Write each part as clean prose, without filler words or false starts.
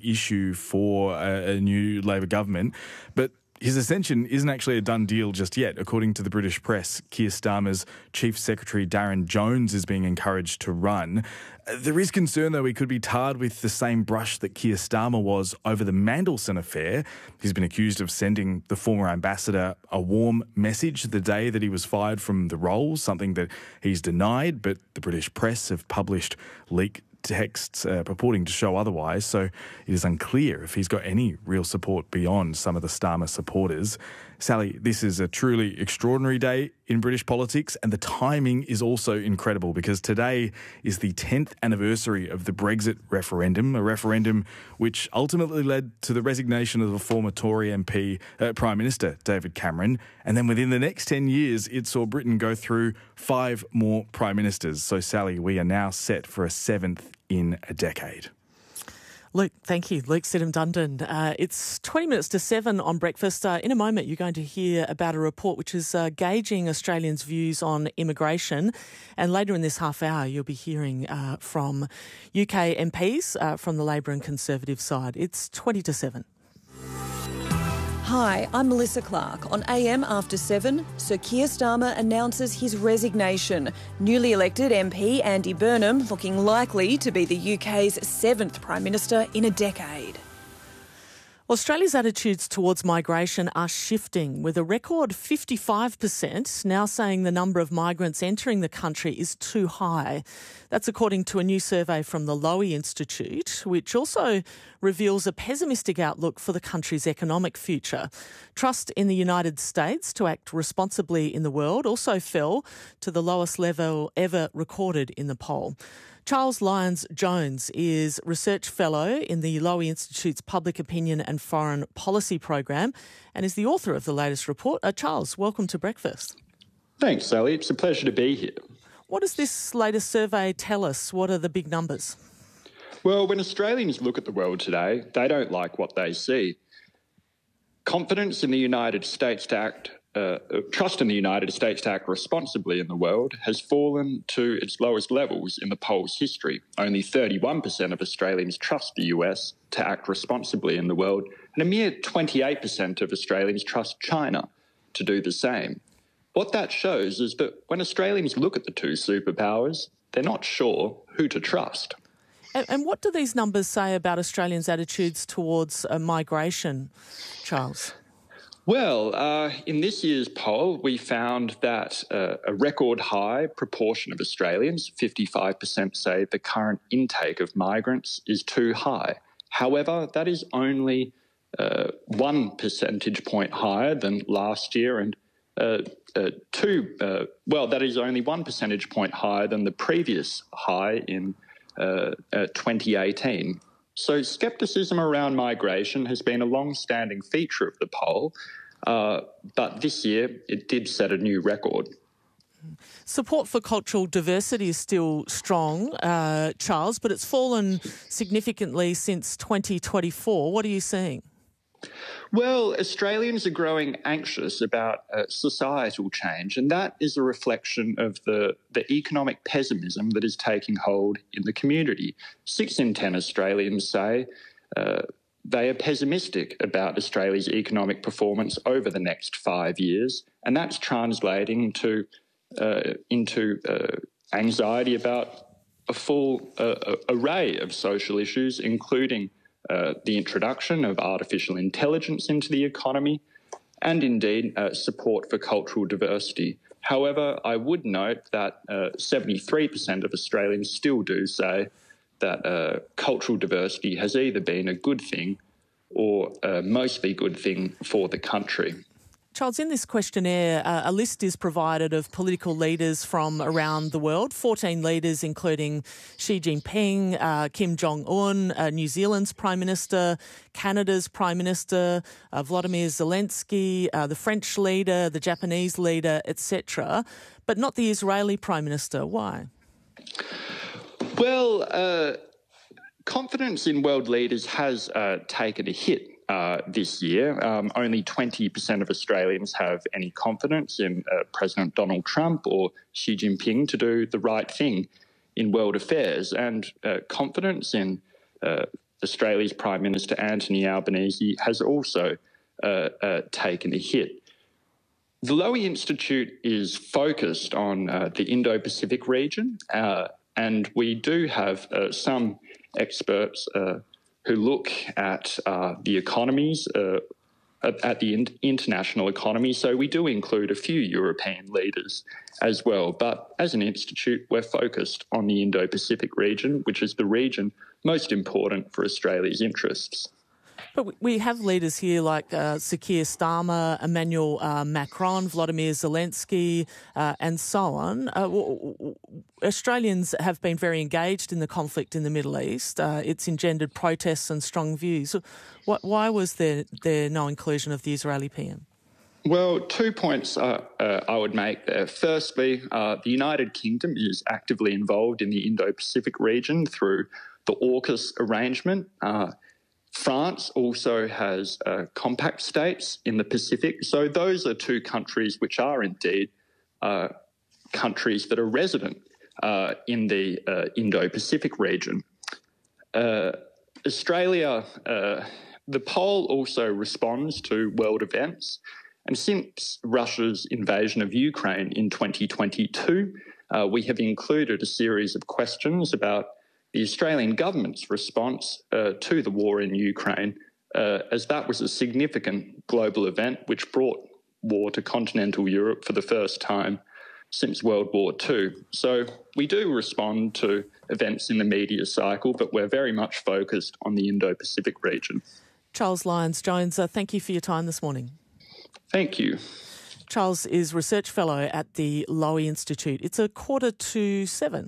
issue for a new Labor government. But his ascension isn't actually a done deal just yet. According to the British press, Keir Starmer's Chief Secretary Darren Jones is being encouraged to run. There is concern, though, he could be tarred with the same brush that Keir Starmer was over the Mandelson affair. He's been accused of sending the former ambassador a warm message the day that he was fired from the role, something that he's denied, but the British press have published leaked texts purporting to show otherwise, so it is unclear if he's got any real support beyond some of the Starmer supporters. Sally, this is a truly extraordinary day in British politics, and the timing is also incredible because today is the 10th anniversary of the Brexit referendum, a referendum which ultimately led to the resignation of the former Tory MP, Prime Minister David Cameron, and then within the next 10 years it saw Britain go through 5 more Prime Ministers. So Sally, we are now set for a 7th in a decade. Luke, thank you. Luke Sidham-Dundon. It's 20 minutes to 7 on Breakfast. In a moment, you're going to hear about a report which is gauging Australians' views on immigration. And later in this half hour, you'll be hearing from UK MPs from the Labor and Conservative side. It's 20 to 7. Hi, I'm Melissa Clark. On AM After 7, Sir Keir Starmer announces his resignation. Newly elected MP Andy Burnham looking likely to be the UK's 7th Prime Minister in a decade. Australia's attitudes towards migration are shifting, with a record 55% now saying the number of migrants entering the country is too high. That's according to a new survey from the Lowy Institute, which also reveals a pessimistic outlook for the country's economic future. Trust in the United States to act responsibly in the world also fell to the lowest level ever recorded in the poll. Charles Lyons-Jones is Research Fellow in the Lowy Institute's Public Opinion and Foreign Policy Program and is the author of the latest report. Charles, welcome to Breakfast. Thanks, Sally. It's a pleasure to be here. What does this latest survey tell us? What are the big numbers? Well, when Australians look at the world today, they don't like what they see. Confidence in the United States to act trust in the United States to act responsibly in the world has fallen to its lowest levels in the poll's history. Only 31% of Australians trust the US to act responsibly in the world, and a mere 28% of Australians trust China to do the same. What that shows is that when Australians look at the two superpowers, they're not sure who to trust. And what do these numbers say about Australians' attitudes towards migration, Charles? Well, in this year's poll, we found that a record high proportion of Australians, 55%, say the current intake of migrants is too high. However, that is only 1 percentage point higher than last year and that is only 1 percentage point higher than the previous high in 2018. So scepticism around migration has been a long-standing feature of the poll, but this year it did set a new record. Support for cultural diversity is still strong, Charles, but it's fallen significantly since 2024. What are you seeing? Well, Australians are growing anxious about societal change, and that is a reflection of the economic pessimism that is taking hold in the community. 6 in 10 Australians say they are pessimistic about Australia's economic performance over the next 5 years, and that's translating into anxiety about a full array of social issues, including the introduction of artificial intelligence into the economy, and indeed support for cultural diversity. However, I would note that 73% of Australians still do say that cultural diversity has either been a good thing or a mostly good thing for the country. Charles, in this questionnaire, a list is provided of political leaders from around the world, 14 leaders including Xi Jinping, Kim Jong-un, New Zealand's Prime Minister, Canada's Prime Minister, Vladimir Zelensky, the French leader, the Japanese leader, etc., but not the Israeli Prime Minister. Why? Well, confidence in world leaders has taken a hit this year. Only 20% of Australians have any confidence in President Donald Trump or Xi Jinping to do the right thing in world affairs. And confidence in Australia's Prime Minister Anthony Albanese has also taken a hit. The Lowy Institute is focused on the Indo-Pacific region, and we do have some experts who look at the economies, at the international economy. So we do include a few European leaders as well. But as an institute, we're focused on the Indo-Pacific region, which is the region most important for Australia's interests. But we have leaders here like Sir Keir Starmer, Emmanuel Macron, Vladimir Zelensky, and so on. Australians have been very engaged in the conflict in the Middle East. It's engendered protests and strong views. Why was there no inclusion of the Israeli PM? Well, 2 points I would make there. Firstly, the United Kingdom is actively involved in the Indo-Pacific region through the AUKUS arrangement. France also has compact states in the Pacific. So those are two countries which are indeed countries that are resident in the Indo-Pacific region. Australia, the poll also responds to world events. And since Russia's invasion of Ukraine in 2022, we have included a series of questions about the Australian government's response to the war in Ukraine, as that was a significant global event which brought war to continental Europe for the first time since World War II. So we do respond to events in the media cycle, but we're very much focused on the Indo-Pacific region. Charles Lyons-Jones, thank you for your time this morning. Thank you. Charles is Research Fellow at the Lowy Institute. It's 6:45.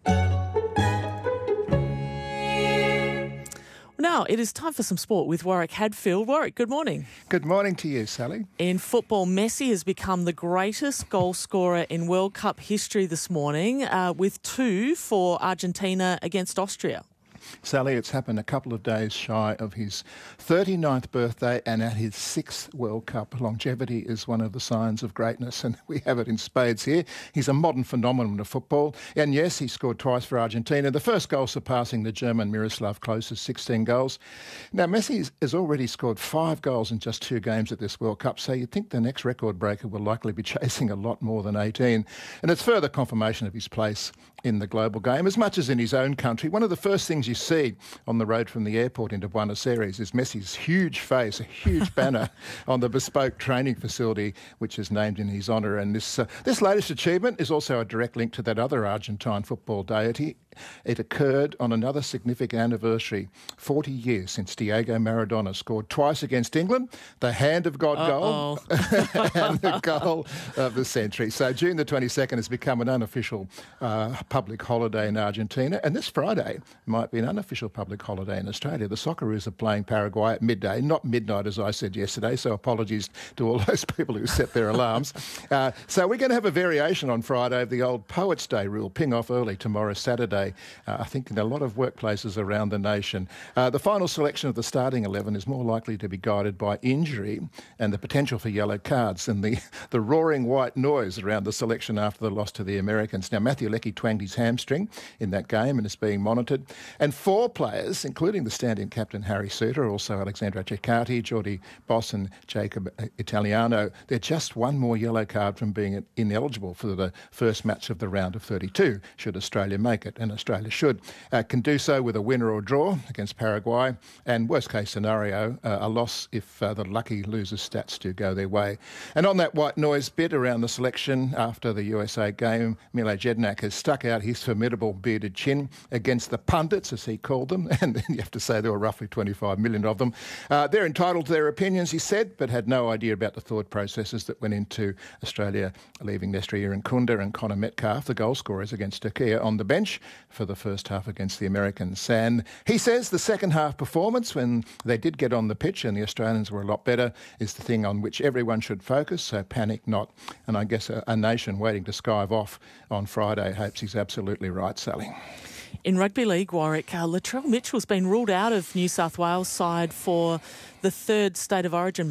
Now, it is time for some sport with Warwick Hadfield. Warwick, good morning. Good morning to you, Sally. In football, Messi has become the greatest goal scorer in World Cup history this morning, with 2 for Argentina against Austria. Sally, it's happened a couple of days shy of his 39th birthday and at his 6th World Cup. Longevity is one of the signs of greatness, and we have it in spades here. He's a modern phenomenon of football. And yes, he scored twice for Argentina, the first goal surpassing the German Miroslav Klose's 16 goals. Now, Messi has already scored 5 goals in just 2 games at this World Cup, so you'd think the next record breaker will likely be chasing a lot more than 18. And it's further confirmation of his place in the global game, as much as in his own country. One of the first things you see on the road from the airport into Buenos Aires is Messi's huge face, a huge banner on the bespoke training facility which is named in his honour. And this latest achievement is also a direct link to that other Argentine football deity. It occurred on another significant anniversary, 40 years since Diego Maradona scored twice against England, the hand of God goal and the goal of the century. So June the 22nd has become an unofficial public holiday in Argentina, and this Friday might be an unofficial public holiday in Australia. The Socceroos are playing Paraguay at midday, not midnight as I said yesterday, so apologies to all those people who set their alarms. So we're going to have a variation on Friday of the old Poets' Day rule, ping off early tomorrow, Saturday. I think in a lot of workplaces around the nation. The final selection of the starting 11 is more likely to be guided by injury and the potential for yellow cards than the roaring white noise around the selection after the loss to the Americans. Now, Matthew Leckie twanged his hamstring in that game and is being monitored. And 4 players, including the stand-in captain Harry Suter, also Alexandra Ceccarti, Jordi Boss and Jacob Italiano, they're just one more yellow card from being ineligible for the first match of the round of 32, should Australia make it. And Australia can do so with a win or a draw against Paraguay, and worst case scenario, a loss if the lucky losers' stats do go their way. And on that white noise bit around the selection after the USA game, Mile Jedinak has stuck out his formidable bearded chin against the pundits, as he called them, and then you have to say there were roughly 25 million of them. They're entitled to their opinions, he said, but had no idea about the thought processes that went into Australia leaving Nestor Irankunda and Connor Metcalf, the goal scorers against Turkey, on the bench for the first half against the Americans. And he says the second half performance, when they did get on the pitch and the Australians were a lot better, is the thing on which everyone should focus, so panic not. And I guess a nation waiting to skive off on Friday hopes he's absolutely right, Sally. In rugby league, Warwick, Latrell Mitchell's been ruled out of New South Wales side for the 3rd State of Origin match.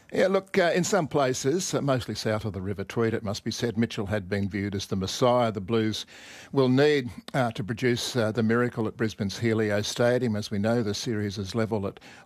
Yeah, look, in some places, mostly south of the River Tweed, it must be said, Mitchell had been viewed as the messiah the Blues will need to produce the miracle at Brisbane's Helio Stadium. As we know, the series is level at